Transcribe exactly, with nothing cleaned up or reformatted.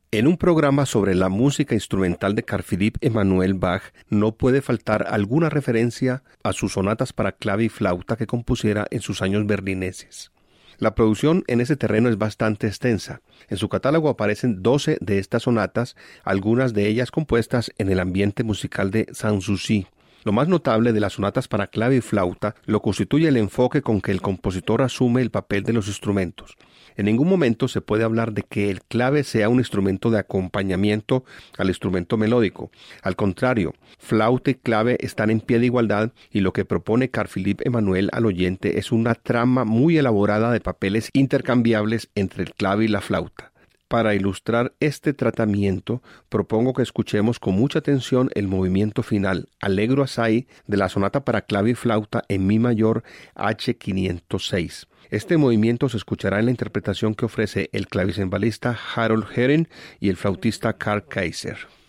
En un programa sobre la música instrumental de Carl Philipp Emanuel Bach no puede faltar alguna referencia a sus sonatas para clave y flauta que compusiera en sus años berlineses. La producción en ese terreno es bastante extensa. En su catálogo aparecen doce de estas sonatas, algunas de ellas compuestas en el ambiente musical de Sanssouci. Lo más notable de las sonatas para clave y flauta lo constituye el enfoque con que el compositor asume el papel de los instrumentos. En ningún momento se puede hablar de que el clave sea un instrumento de acompañamiento al instrumento melódico. Al contrario, flauta y clave están en pie de igualdad y lo que propone Carl Philipp Emanuel al oyente es una trama muy elaborada de papeles intercambiables entre el clave y la flauta. Para ilustrar este tratamiento, propongo que escuchemos con mucha atención el movimiento final, Allegro assai, de la sonata para clave y flauta en mi mayor H quinientos seis. Este movimiento se escuchará en la interpretación que ofrece el clavicembalista Harold Herring y el flautista Karl Kaiser.